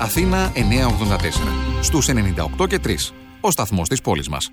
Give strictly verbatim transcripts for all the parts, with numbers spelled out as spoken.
Αθήνα εννιακόσια ογδόντα τέσσερα. Στους ενενήντα οκτώ και τρία. Ο σταθμός της πόλης μας.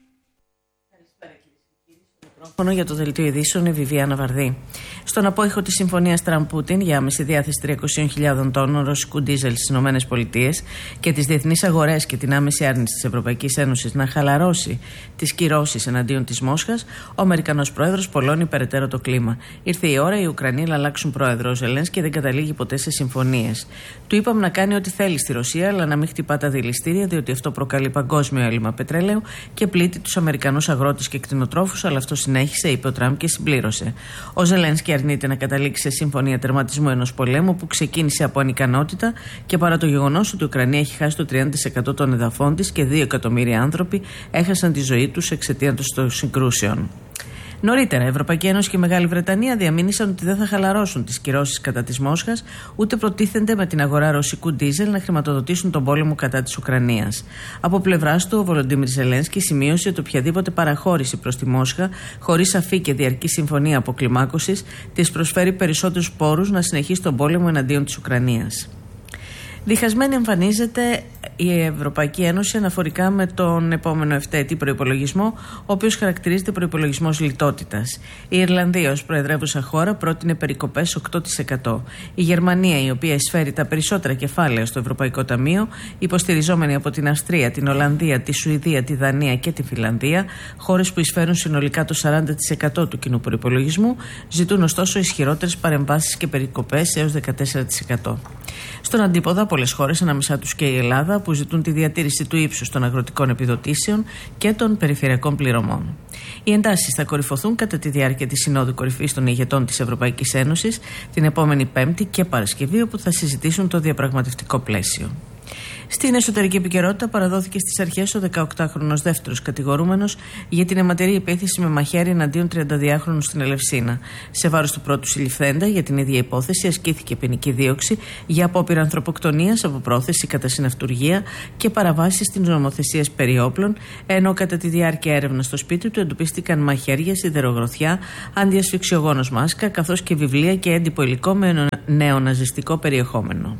Για το δελτίο ειδήσεων η Βιβιάνα Βαρδί. Στον απόϊχο της συμφωνίας Τραμπ-Πούτιν για άμεση διάθεση τριακόσιες χιλιάδες τόνων ρωσικού ντίζελ στις ΗΠΑ και τις διεθνείς αγορές και την άμεση άρνηση της Ευρωπαϊκής Ένωσης να χαλαρώσει τις κυρώσεις εναντίον της Μόσχας, ο Αμερικανός πρόεδρος πολλώνει περαιτέρω το κλίμα. Ήρθε η ώρα οι Ουκρανοί να αλλάξουν πρόεδρο. Ο Ζελένσκι δεν καταλήγει ποτέ σε συμφωνίες. Του είπαμε να κάνει ό,τι θέλει στη Ρωσία, αλλά να μην χτυπά τα δηληστήρια, διότι αυτό προκαλεί παγκόσμιο έλλειμμα πετρέλαιου και πλήττει τους Αμερικανούς αγρότες και κτηνοτρόφους, αλλά αυτό συνέχισε, είπε ο Τραμπ και συμπλήρωσε. Ο Ζελένσκι αρνείται να καταλήξει σε συμφωνία τερματισμού ενός πολέμου που ξεκίνησε από ανικανότητα και παρά το γεγονός ότι η Ουκρανία έχει χάσει το τριάντα τοις εκατό των εδαφών της και δύο εκατομμύρια άνθρωποι έχασαν τη ζωή τους εξαιτία των συγκρούσεων. Νωρίτερα, η Ευρωπαϊκή Ένωση και η Μεγάλη Βρετανία διαμήνυσαν ότι δεν θα χαλαρώσουν τις κυρώσεις κατά της Μόσχας, ούτε προτίθενται με την αγορά ρωσικού ντίζελ να χρηματοδοτήσουν τον πόλεμο κατά της Ουκρανίας. Από πλευράς του, ο Βολοντίμιρ Ζελένσκι σημείωσε ότι οποιαδήποτε παραχώρηση προς τη Μόσχα, χωρίς σαφή και διαρκή συμφωνία αποκλιμάκωσης, της προσφέρει περισσότερους πόρους να συνεχίσει τον πόλεμο εναντίον της Ουκρανίας. Διχασμένη εμφανίζεται η Ευρωπαϊκή Ένωση αναφορικά με τον επόμενο επταετή προϋπολογισμό, ο οποίος χαρακτηρίζεται προϋπολογισμός λιτότητας. Η Ιρλανδία ως προεδρεύουσα χώρα πρότεινε περικοπές οκτώ τοις εκατό. Η Γερμανία, η οποία εισφέρει τα περισσότερα κεφάλαια στο Ευρωπαϊκό Ταμείο, υποστηριζόμενη από την Αυστρία, την Ολλανδία, τη Σουηδία, τη Δανία και τη Φινλανδία, χώρες που εισφέρουν συνολικά το σαράντα τοις εκατό του κοινού προϋπολογισμού, ζητούν ωστόσο ισχυρότερες παρεμβάσεις και περικοπές έως δεκατέσσερα τοις εκατό. Στον αντίποδα, πολλές χώρες, ανάμεσά τους και η Ελλάδα, που ζητούν τη διατήρηση του ύψους των αγροτικών επιδοτήσεων και των περιφερειακών πληρωμών. Οι εντάσεις θα κορυφωθούν κατά τη διάρκεια της Συνόδου Κορυφής των ηγετών της Ευρωπαϊκής Ένωσης την επόμενη Πέμπτη και Παρασκευή, όπου θα συζητήσουν το διαπραγματευτικό πλαίσιο. Στην εσωτερική επικαιρότητα παραδόθηκε στις αρχές ο δεκαοκτάχρονος δεύτερος κατηγορούμενος για την αιματερή επίθεση με μαχαίρι εναντίον τριανταδυάχρονου στην Ελευσίνα. Σε βάρος του πρώτου συλληφθέντα για την ίδια υπόθεση ασκήθηκε ποινική δίωξη για απόπειρα ανθρωποκτονίας από πρόθεση κατά συναυτουργία και παραβάσεις της νομοθεσίας περί όπλων, ενώ κατά τη διάρκεια έρευνας στο σπίτι του εντοπίστηκαν μαχαίρια, σιδερογροθιά, αντιασφυξιογόνος μάσκα, καθώς και βιβλία και έντυπο υλικό με νεοναζιστικό περιεχόμενο.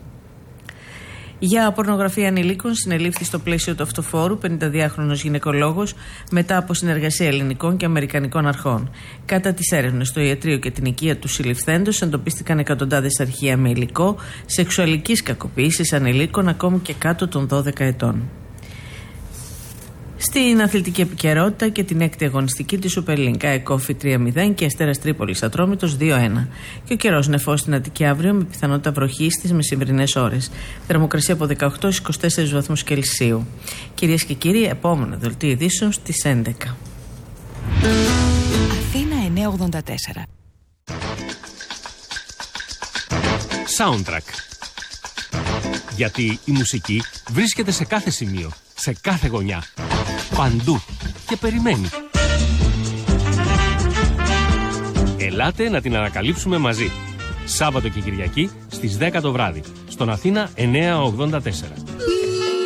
Για πορνογραφία ανηλίκων συνελήφθη στο πλαίσιο του αυτοφόρου πενηνταδυάχρονος γυναικολόγος μετά από συνεργασία ελληνικών και αμερικανικών αρχών. Κατά τις έρευνες στο ιατρείο και την οικία του συλληφθέντος εντοπίστηκαν εκατοντάδες αρχεία με υλικό σεξουαλικής κακοποίησης ανηλίκων ακόμη και κάτω των δώδεκα ετών. Στην αθλητική επικαιρότητα και την έκτη αγωνιστική της Super League, ΑΕΚΟΦΗ τρία μηδέν και Αστέρας Τρίπολης Ατρόμητος δύο ένα. Και ο καιρός νεφός στην Αττική αύριο με πιθανότητα βροχής στις μεσημβρινές ώρες. Θερμοκρασία από δεκαοκτώ έως είκοσι τέσσερις βαθμούς Κελσίου. Κυρίες και κύριοι, επόμενο δελτίο ειδήσεων στις έντεκα. Αθήνα εννιακόσια ογδόντα τέσσερα. Soundtrack. Γιατί η μουσική βρίσκεται σε κάθε σημείο, σε κάθε γωνιά, παντού και περιμένει. Ελάτε να την ανακαλύψουμε μαζί. Σάββατο και Κυριακή στις δέκα το βράδυ, στον Αθήνα εννιακόσια ογδόντα τέσσερα.